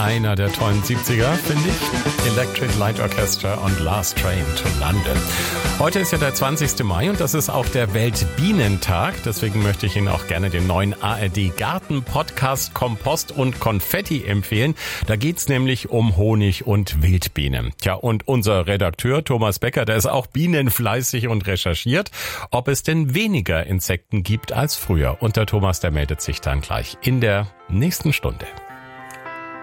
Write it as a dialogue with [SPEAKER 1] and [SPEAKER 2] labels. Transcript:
[SPEAKER 1] einer der tollen 70er, finde ich. Electric Light Orchestra und Last Train to London. Heute ist ja der 20. Mai und das ist auch der Weltbienentag. Deswegen möchte ich Ihnen auch gerne den neuen ARD Garten Podcast Kompost und Konfetti empfehlen. Da geht's nämlich um Honig und Wildbienen. Tja, und unser Redakteur Thomas Becker, der ist auch bienenfleißig und recherchiert, ob es denn weniger Insekten gibt als früher. Und der Thomas, der meldet sich dann gleich in der nächsten Stunde.